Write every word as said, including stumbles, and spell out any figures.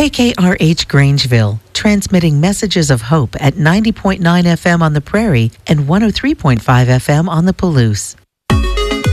K K R H Grangeville, transmitting messages of hope at ninety point nine F M on the Prairie and one oh three point five F M on the Palouse.